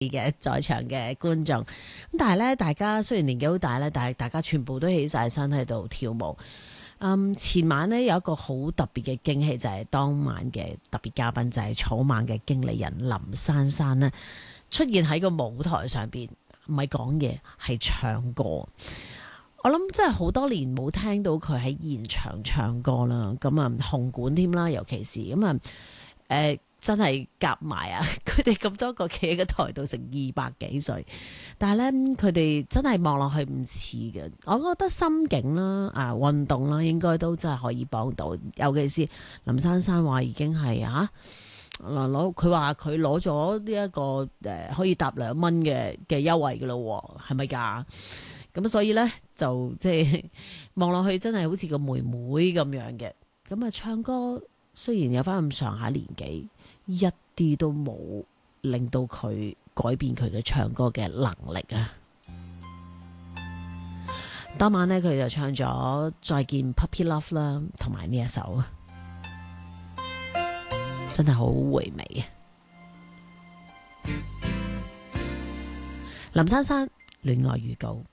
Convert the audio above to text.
嘅在場嘅觀眾，咁但係咧，大家雖然年紀好大咧，但係大家全部都起晒身喺度跳舞。前晚呢，有一個好特別嘅驚喜，就係當晚嘅特別嘉賓就係草蜢嘅經理人林珊珊呢，出現喺個舞台上邊，唔係講嘢，係唱歌。我諗真係好多年冇聽到佢喺現場唱歌啦，咁啊紅館添啦，尤其是咁啊真係夾埋啊！佢哋咁多個企喺個台度，成200幾歲，但係咧佢哋真係望落去唔似嘅。我覺得心境啦、運動啦，應該都真係可以幫到。尤其是林珊珊話已經係佢話佢攞咗呢一個可以搭2蚊嘅優惠㗎咯，係咪㗎？咁所以咧就即係望落去真係好似個妹妹咁樣嘅。咁啊唱歌雖然有翻咁上下年紀，一啲都冇令到佢改變佢嘅唱歌嘅能力啊！當晚呢，佢就唱咗《再見 Puppy Love》啦，同埋呢一首啊，真係好回味啊！林珊珊戀愛預告。